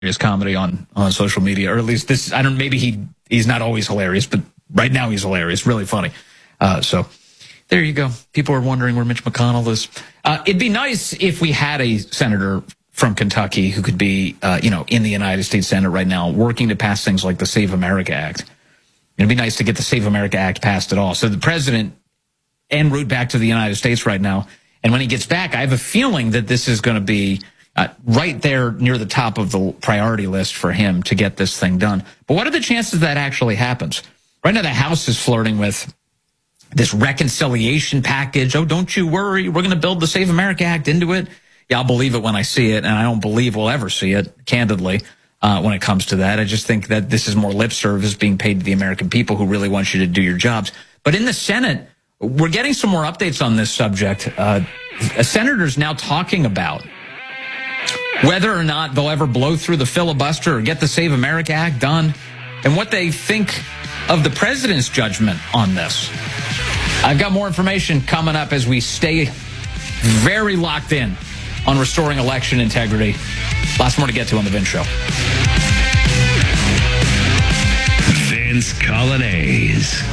comedy on social media, or at least this. I don't. Maybe he's not always hilarious, but right now he's hilarious, really funny. So there you go. People are wondering where Mitch McConnell is. It'd be nice if we had a senator from Kentucky who could be, in the United States Senate right now, working to pass things like the Save America Act. It'd be nice to get the Save America Act passed at all. So the president en route back to the United States right now, and when he gets back, I have a feeling that this is going to be right there near the top of the priority list for him to get this thing done. But what are the chances that actually happens? Right now, the House is flirting with this reconciliation package. Oh, don't you worry. We're going to build the Save America Act into it. Yeah, I'll believe it when I see it, and I don't believe we'll ever see it, candidly, when it comes to that. I just think that this is more lip service being paid to the American people who really want you to do your jobs. But in the Senate, we're getting some more updates on this subject. A senator's now talking about whether or not they'll ever blow through the filibuster or get the Save America Act done, and what they think of the president's judgment on this. I've got more information coming up as we stay very locked in on restoring election integrity. Lots more to get to on The Vince Show. Vince Coglianese.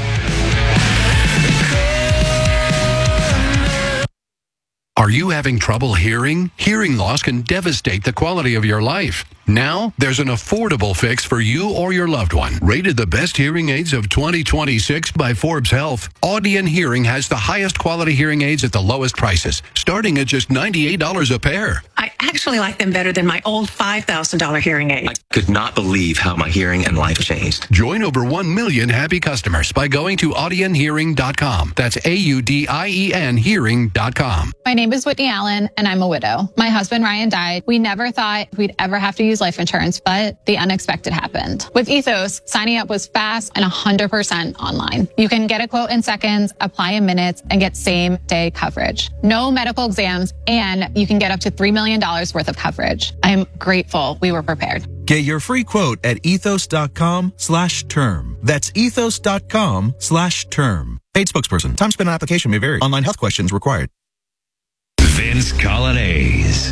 Are you having trouble hearing? Hearing loss can devastate the quality of your life. Now, there's an affordable fix for you or your loved one. Rated the best hearing aids of 2026 by Forbes Health, Audion Hearing has the highest quality hearing aids at the lowest prices, starting at just $98 a pair. I actually like them better than my old $5,000 hearing aid. I could not believe how my hearing and life changed. Join over 1 million happy customers by going to audionhearing.com. That's AUDIEN hearing.com. My name is Whitney Allen, and I'm a widow. My husband, Ryan, died. We never thought we'd ever have to use life insurance, but the unexpected happened. With Ethos, signing up was fast and 100% online. You can get a quote in seconds, apply in minutes, and get same-day coverage. No medical exams, and you can get up to $3 million worth of coverage. I am grateful we were prepared. Get your free quote at ethos.com/term. That's ethos.com/term. Paid spokesperson. Time spent on application may vary. Online health questions required. Vince Coglianese.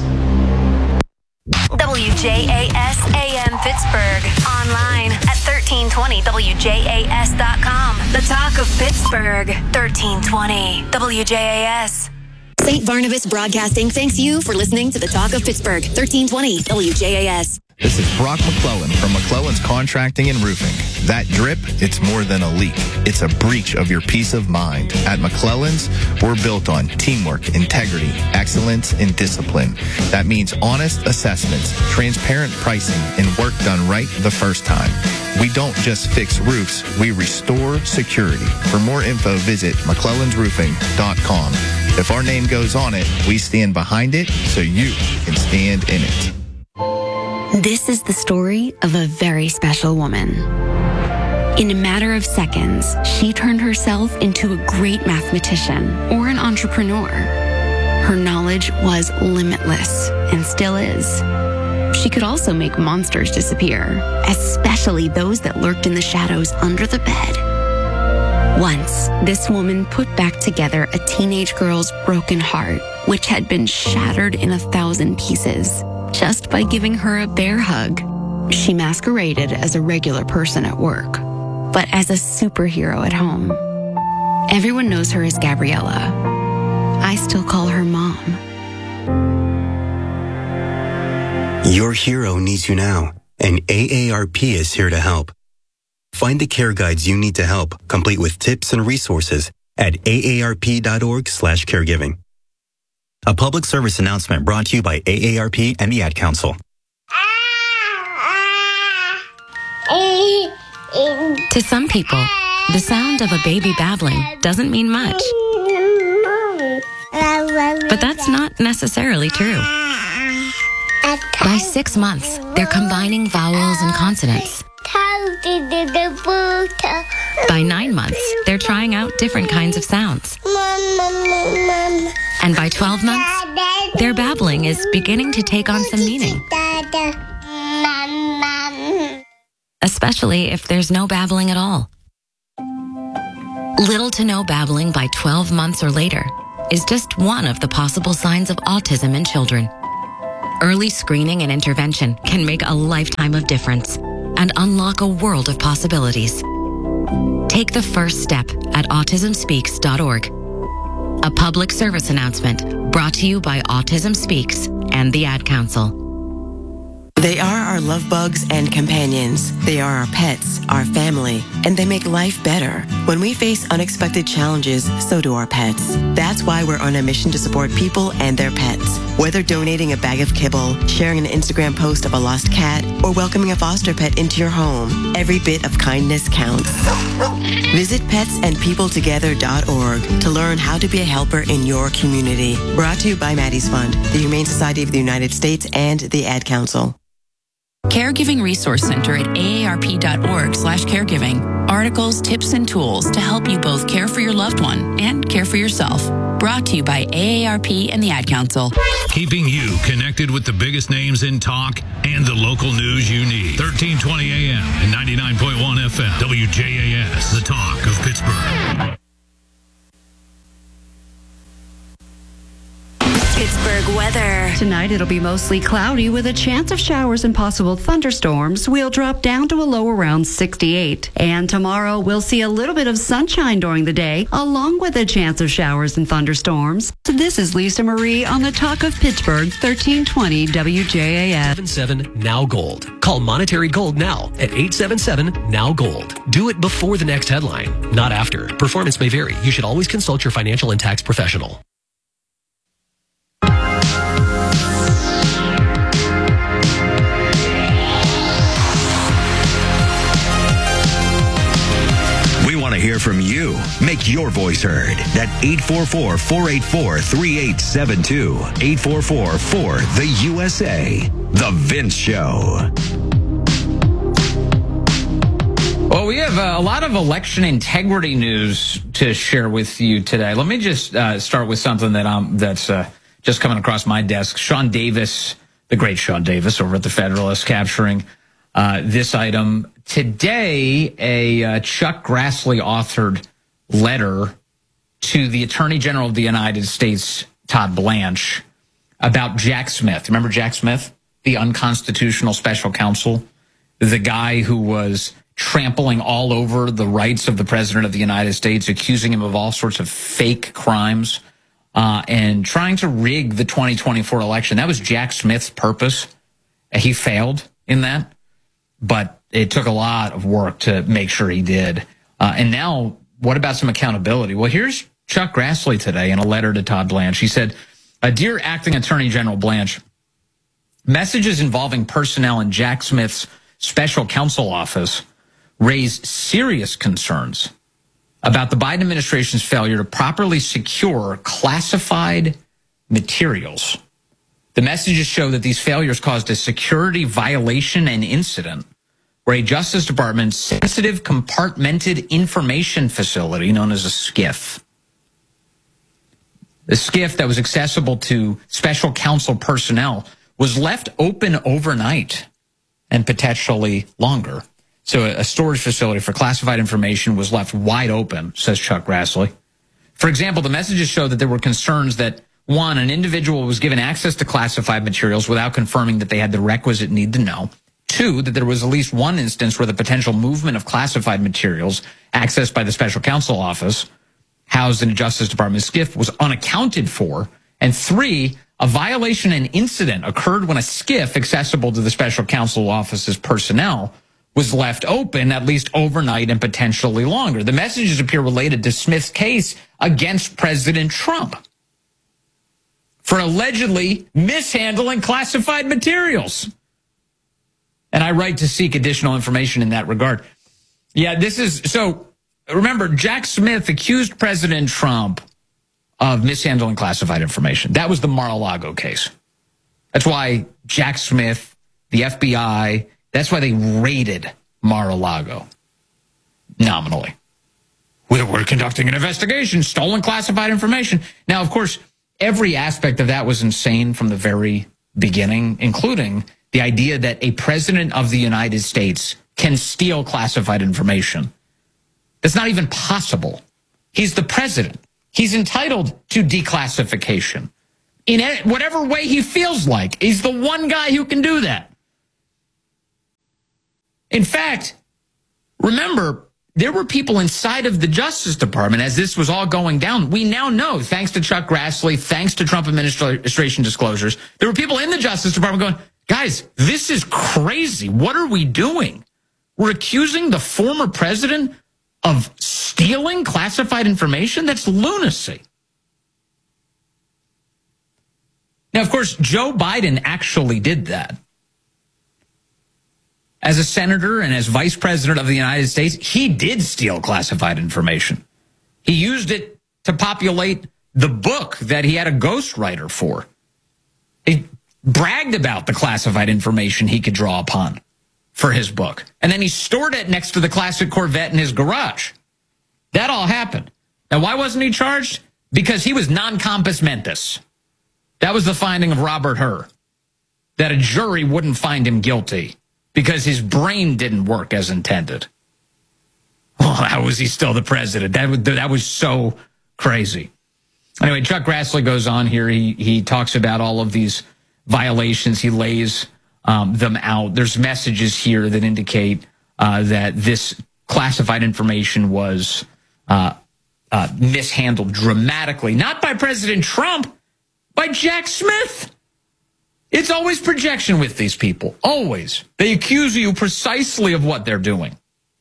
WJAS AM Pittsburgh. Online at 1320WJAS.com. The talk of Pittsburgh. 1320 WJAS. St. Barnabas Broadcasting thanks you for listening to the talk of Pittsburgh. 1320 WJAS. This is Brock McClellan from McClellan's Contracting and Roofing. That drip, it's more than a leak. It's a breach of your peace of mind. At McClellan's, we're built on teamwork, integrity, excellence, and discipline. That means honest assessments, transparent pricing, and work done right the first time. We don't just fix roofs, we restore security. For more info, visit McClellan'sRoofing.com. If our name goes on it, we stand behind it so you can stand in it. This is the story of a very special woman. In a matter of seconds, she turned herself into a great mathematician or an entrepreneur. Her knowledge was limitless and still is. She could also make monsters disappear, especially those that lurked in the shadows under the bed. Once, this woman put back together a teenage girl's broken heart, which had been shattered in 1,000 pieces. Just by giving her a bear hug. She masqueraded as a regular person at work, but as a superhero at home. Everyone knows her as Gabriella. I still call her Mom. Your hero needs you now, and AARP is here to help. Find the care guides you need to help, complete with tips and resources at aarp.org/caregiving. A public service announcement brought to you by AARP and the Ad Council. To some people, the sound of a baby babbling doesn't mean much. But that's not necessarily true. By 6 months, they're combining vowels and consonants. By 9 months, they're trying out different kinds of sounds. And by 12 months, their babbling is beginning to take on some meaning. Especially if there's no babbling at all. Little to no babbling by 12 months or later is just one of the possible signs of autism in children. Early screening and intervention can make a lifetime of difference and unlock a world of possibilities. Take the first step at autismspeaks.org. A public service announcement brought to you by Autism Speaks and the Ad Council. They are our love bugs and companions. They are our pets, our family, and they make life better. When we face unexpected challenges, so do our pets. That's why we're on a mission to support people and their pets. Whether donating a bag of kibble, sharing an Instagram post of a lost cat, or welcoming a foster pet into your home, every bit of kindness counts. Visit petsandpeopletogether.org to learn how to be a helper in your community. Brought to you by Maddie's Fund, the Humane Society of the United States, and the Ad Council. Caregiving Resource Center at aarp.org/caregiving. Articles, tips, and tools to help you both care for your loved one and care for yourself. Brought to you by AARP and the Ad Council. Keeping you connected with the biggest names in talk and the local news you need. 1320 AM and 99.1 FM. WJAS, the talk of Pittsburgh. Pittsburgh weather. Tonight it'll be mostly cloudy with a chance of showers and possible thunderstorms. We'll drop down to a low around 68. And tomorrow we'll see a little bit of sunshine during the day, along with a chance of showers and thunderstorms. So this is Lisa Marie on the Talk of Pittsburgh, 1320 WJAS. 877 Now Gold. Call Monetary Gold now at 877 Now Gold. Do it before the next headline, not after. Performance may vary. You should always consult your financial and tax professional. To hear from you. Make your voice heard at 844-484-3872. 844-4-THE-USA. The Vince Show. Well, we have a lot of election integrity news to share with you today. Let me just start with something that's just coming across my desk. Sean Davis, the great Sean Davis over at the Federalist, capturing this item. Today, a Chuck Grassley authored letter to the Attorney General of the United States, Todd Blanche, about Jack Smith. Remember Jack Smith, the unconstitutional special counsel, the guy who was trampling all over the rights of the President of the United States, accusing him of all sorts of fake crimes, and trying to rig the 2024 election. That was Jack Smith's purpose. He failed in that, but it took a lot of work to make sure he did. And now, what about some accountability? Well, here's Chuck Grassley today in a letter to Todd Blanche. He said, Dear Acting Attorney General Blanche, messages involving personnel in Jack Smith's special counsel office raise serious concerns about the Biden administration's failure to properly secure classified materials. The messages show that these failures caused a security violation and incident where a Justice Department sensitive compartmented information facility known as a SCIF, the SCIF that was accessible to special counsel personnel, was left open overnight and potentially longer. So a storage facility for classified information was left wide open, says Chuck Grassley. For example, the messages show that there were concerns that, one, an individual was given access to classified materials without confirming that they had the requisite need to know. Two, that there was at least one instance where the potential movement of classified materials accessed by the special counsel office housed in a Justice Department SCIF was unaccounted for. And three, a violation and incident occurred when a SCIF accessible to the special counsel office's personnel was left open at least overnight and potentially longer. The messages appear related to Smith's case against President Trump for allegedly mishandling classified materials. And I write to seek additional information in that regard. Yeah, this is, so remember, Jack Smith accused President Trump of mishandling classified information. That was the Mar-a-Lago case. That's why Jack Smith, the FBI, that's why they raided Mar-a-Lago, nominally. We're conducting an investigation, stolen classified information. Now, of course, every aspect of that was insane from the very beginning, including the idea that a president of the United States can steal classified information. That's not even possible. He's the president. He's entitled to declassification. in whatever way he feels like. He's the one guy who can do that. In fact, remember, there were people inside of the Justice Department as this was all going down. We now know, thanks to Chuck Grassley, thanks to Trump administration disclosures, there were people in the Justice Department going, guys, this is crazy. What are we doing? We're accusing the former president of stealing classified information? That's lunacy. Now, of course, Joe Biden actually did that. As a senator and as vice president of the United States, he did steal classified information. He used it to populate the book that he had a ghostwriter for. He bragged about the classified information he could draw upon for his book. And then he stored it next to the classic Corvette in his garage. That all happened. Now, why wasn't he charged? Because he was non compos mentis. That was the finding of Robert Hur, that a jury wouldn't find him guilty because his brain didn't work as intended. Well, how was he still the president? That was so crazy. Anyway, Chuck Grassley goes on here. He talks about all of these violations. He lays them out. There's messages here that indicate that this classified information was mishandled dramatically, not by President Trump, by Jack Smith. It's always projection with these people. Always. They accuse you precisely of what they're doing.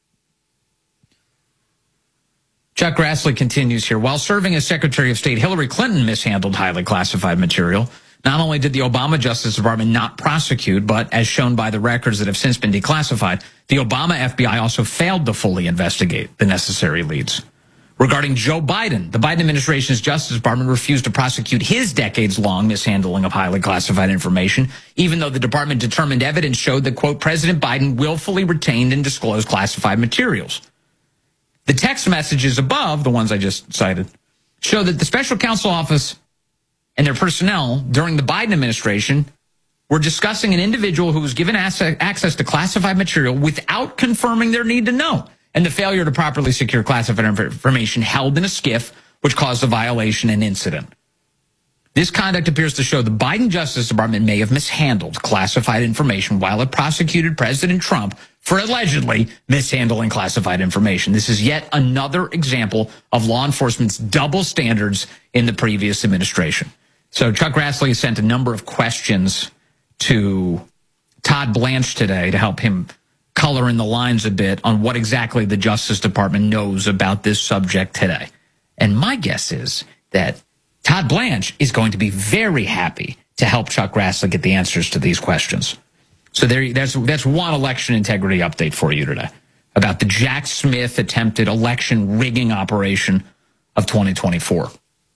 Chuck Grassley continues here. While serving as Secretary of State, Hillary Clinton mishandled highly classified material. Not only did the Obama Justice Department not prosecute, but as shown by the records that have since been declassified, the Obama FBI also failed to fully investigate the necessary leads. Regarding Joe Biden, the Biden administration's Justice Department refused to prosecute his decades-long mishandling of highly classified information, even though the department determined evidence showed that, quote, President Biden willfully retained and disclosed classified materials. The text messages above, the ones I just cited, show that the special counsel office and their personnel during the Biden administration were discussing an individual who was given access to classified material without confirming their need to know, and the failure to properly secure classified information held in a SCIF, which caused a violation and incident. This conduct appears to show the Biden Justice Department may have mishandled classified information while it prosecuted President Trump for allegedly mishandling classified information. This is yet another example of law enforcement's double standards in the previous administration. So Chuck Grassley sent a number of questions to Todd Blanche today to help him color in the lines a bit on what exactly the Justice Department knows about this subject today. And my guess is that Todd Blanche is going to be very happy to help Chuck Grassley get the answers to these questions. So that's one election integrity update for you today about the Jack Smith attempted election rigging operation of 2024.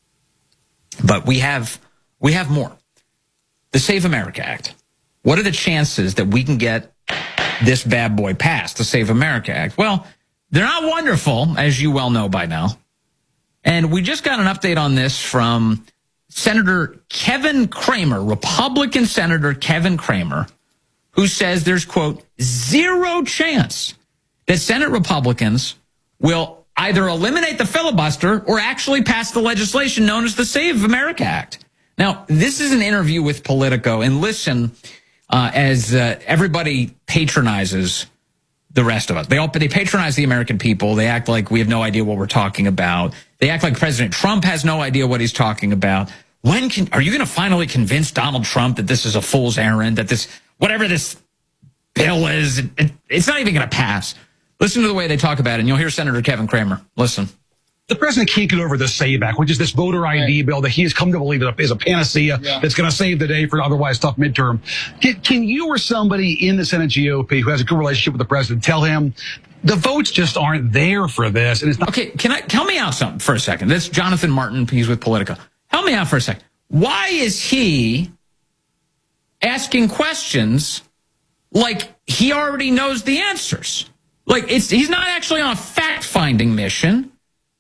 But we have more. The Save America Act. What are the chances that we can get this bad boy passed, the Save America Act? Well, they're not wonderful, as you well know by now. And we just got an update on this from Senator Kevin Cramer, Republican Senator Kevin Cramer, who says there's, quote, zero chance that Senate Republicans will either eliminate the filibuster or actually pass the legislation known as the Save America Act. Now, this is an interview with Politico, and listen, as everybody patronizes the rest of us. They patronize the American people. They act like we have no idea what we're talking about. They act like President Trump has no idea what he's talking about. Are you going to finally convince Donald Trump that this is a fool's errand, that this, whatever this bill is, it's not even going to pass? Listen to the way they talk about it, and you'll hear Senator Kevin Cramer. Listen. The president can't get over the SAVE Act, which is this voter ID bill that he has come to believe is a panacea that's going to save the day for an otherwise tough midterm. Can you or somebody in the Senate GOP who has a good relationship with the president tell him the votes just aren't there for this? And it's not. Okay, help me out something for a second. This is Jonathan Martin. He's with Politico. Help me out for a second. Why is he asking questions like he already knows the answers? Like he's not actually on a fact-finding mission.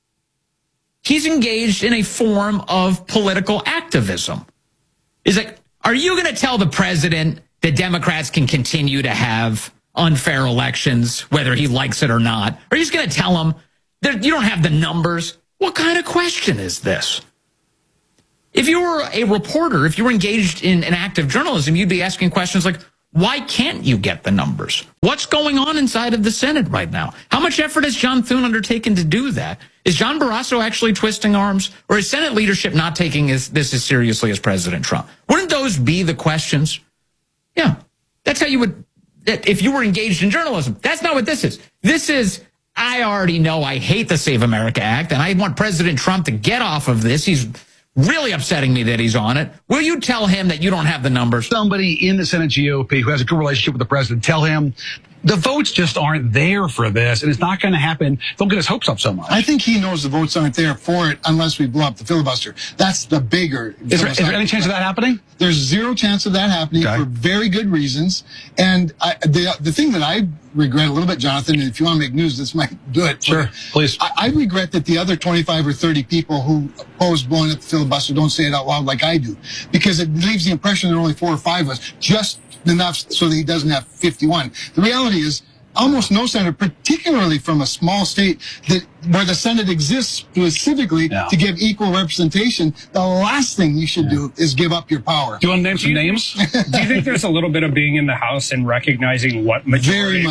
He's engaged in a form of political activism. He's like, are you going to tell the president that Democrats can continue to have unfair elections, whether he likes it or not? Or are you just going to tell him that you don't have the numbers? What kind of question is this? If you were a reporter, if you were engaged in an act of journalism, you'd be asking questions like, why can't you get the numbers? What's going on inside of the Senate right now? How much effort has John Thune undertaken to do that? Is John Barrasso actually twisting arms? Or is Senate leadership not taking this as seriously as President Trump? Wouldn't those be the questions? Yeah, that's how you would, if you were engaged in journalism. That's not what this is. This is, I already know I hate the Save America Act, and I want President Trump to get off of this. He's really upsetting me that he's on it. Will you tell him that you don't have the numbers? Somebody in the Senate GOP who has a good relationship with the president, tell him the votes just aren't there for this, and it's not going to happen. Don't get his hopes up so much. I think he knows the votes aren't there for it unless we blow up the filibuster. That's the bigger. Is there any chance of that happening? There's zero chance of that happening for very good reasons. And the thing that I regret a little bit, Jonathan, and if you want to make news, this might do it. Sure, please. I regret that the other 25 or 30 people who oppose blowing up the filibuster don't say it out loud like I do, because it leaves the impression there are only 4 or 5 of us, just enough so that he doesn't have 51. The reality is almost no senator, particularly from a small state where the Senate exists specifically to give equal representation, the last thing you should do is give up your power. Do you want to name some names? Do you think there's a little bit of being in the House and recognizing what majority,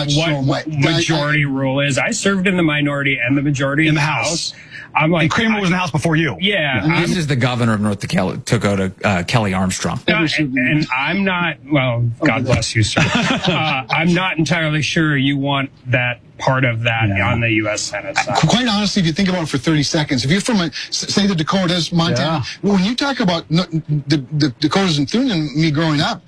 majority rule is? I served in the minority and the majority in the House. I'm like, and Kramer was in the House before you. Yeah. This is the governor of North Dakota, Kelly Armstrong. And I'm not, well, God bless you, sir. I'm not entirely sure you want that part of that on the U.S. Senate side. Quite honestly, if you think about it for 30 seconds, if you're from, say, the Dakotas, Montana, when you talk about the Dakotas and Thune and me growing up,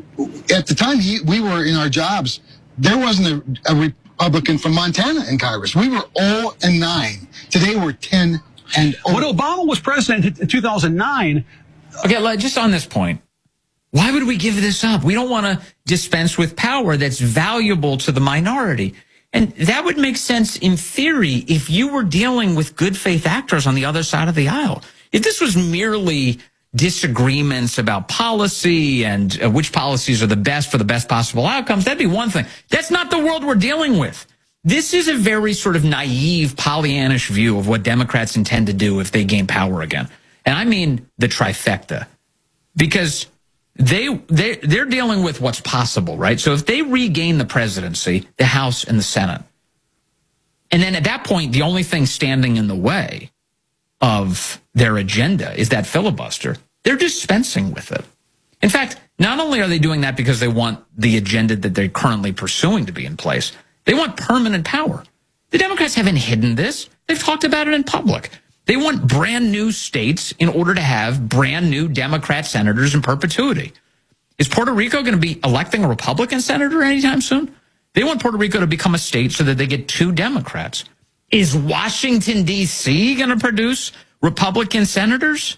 at the time we were in our jobs, there wasn't a Republican from Montana in Congress. We were 0-9. Today we're 10-0. When Obama was president in 2009. Okay, just on this point, why would we give this up? We don't want to dispense with power that's valuable to the minority. And that would make sense in theory if you were dealing with good faith actors on the other side of the aisle. If this was merely disagreements about policy and which policies are the best for the best possible outcomes, that'd be one thing. That's not the world we're dealing with. This is a very sort of naive, Pollyannish view of what Democrats intend to do if they gain power again. And I mean the trifecta. Because they're dealing with what's possible, right? So if they regain the presidency, the House and the Senate, and then at that point, the only thing standing in the way of their agenda is that filibuster, they're dispensing with it. In fact, not only are they doing that because they want the agenda that they're currently pursuing to be in place, they want permanent power. The Democrats haven't hidden this. They've talked about it in public. They want brand new states in order to have brand new Democrat senators in perpetuity. Is Puerto Rico going to be electing a Republican senator anytime soon? They want Puerto Rico to become a state so that they get 2 Democrats. Is Washington, D.C. going to produce Republican senators?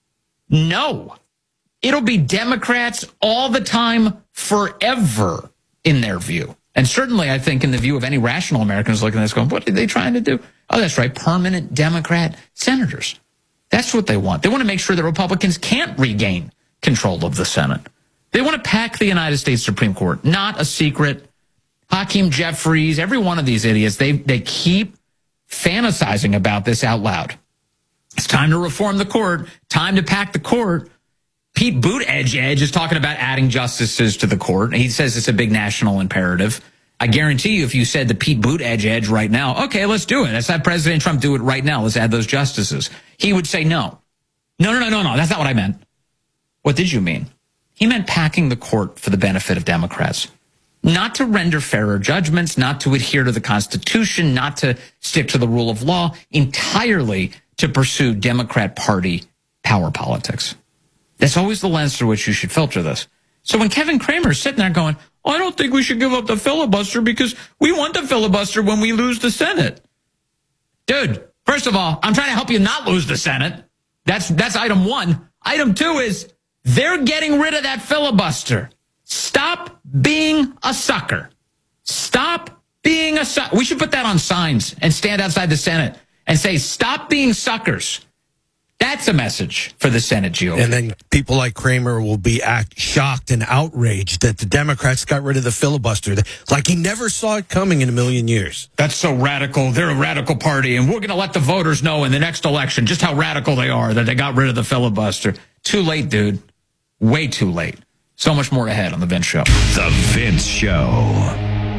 No. It'll be Democrats all the time, forever, in their view. And certainly, I think, in the view of any rational Americans looking at this going, what are they trying to do? Oh, that's right, permanent Democrat senators. That's what they want. They want to make sure that Republicans can't regain control of the Senate. They want to pack the United States Supreme Court. Not a secret. Hakeem Jeffries, every one of these idiots, they keep fantasizing about this out loud. It's time to reform the court. Time to pack the court. Pete Buttigieg is talking about adding justices to the court. He says it's a big national imperative. I guarantee you, if you said to Pete Buttigieg right now, okay, let's do it. Let's have President Trump do it right now. Let's add those justices. He would say no. No. That's not what I meant. What did you mean? He meant packing the court for the benefit of Democrats. Not to render fairer judgments, not to adhere to the Constitution, not to stick to the rule of law, entirely to pursue Democrat Party power politics. That's always the lens through which you should filter this. So when Kevin Cramer is sitting there going, oh, I don't think we should give up the filibuster because we want the filibuster when we lose the Senate. Dude, first of all, I'm trying to help you not lose the Senate. That's item 1. Item 2 is they're getting rid of that filibuster. Stop being a sucker. Stop being a sucker. We should put that on signs and stand outside the Senate and say, stop being suckers. That's a message for the Senate GOP. And then people like Kramer will be shocked and outraged that the Democrats got rid of the filibuster. Like he never saw it coming in a million years. That's so radical. They're a radical party, and we're going to let the voters know in the next election just how radical they are that they got rid of the filibuster. Too late, dude. Way too late. So much more ahead on The Vince Show. The Vince Show.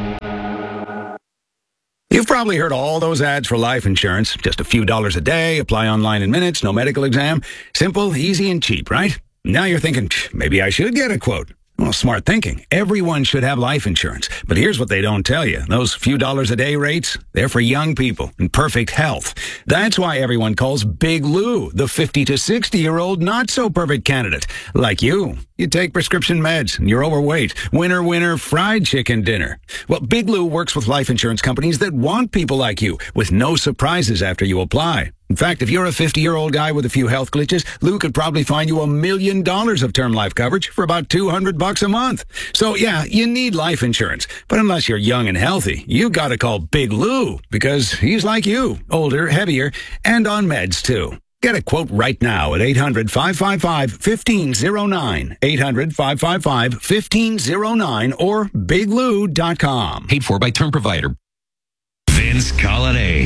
You've probably heard all those ads for life insurance. Just a few dollars a day, apply online in minutes, no medical exam. Simple, easy, and cheap, right? Now you're thinking, maybe I should get a quote. Well, smart thinking. Everyone should have life insurance. But here's what they don't tell you. Those few dollars a day rates, they're for young people in perfect health. That's why everyone calls Big Lou the 50 to 60-year-old not-so-perfect candidate. Like you. You take prescription meds, and you're overweight. Winner, winner, fried chicken dinner. Well, Big Lou works with life insurance companies that want people like you, with no surprises after you apply. In fact, if you're a 50-year-old guy with a few health glitches, Lou could probably find you $1 million of term life coverage for about $200 a month. So, yeah, you need life insurance. But unless you're young and healthy, you gotta call Big Lou, because he's like you, older, heavier, and on meds, too. Get a quote right now at 800-555-1509, 800-555-1509, or biglou.com. Paid for by term provider. Vince Colonnade.